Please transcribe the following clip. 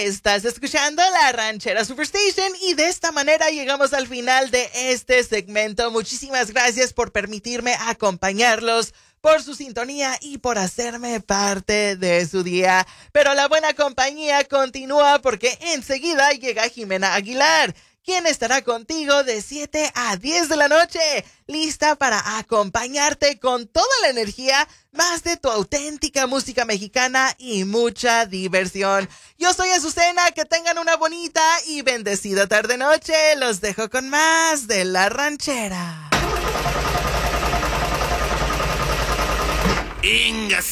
Estás escuchando La Ranchera Superstation y de esta manera llegamos al final de este segmento. Muchísimas gracias por permitirme acompañarlos, por su sintonía y por hacerme parte de su día. Pero la buena compañía continúa porque enseguida llega Jimena Aguilar, quien estará contigo de 7 a 10 de la noche, lista para acompañarte con toda la energía, más de tu auténtica música mexicana y mucha diversión. Yo soy Azucena, que tengan una bonita y bendecida tarde-noche. Los dejo con más de La Ranchera. Ingas.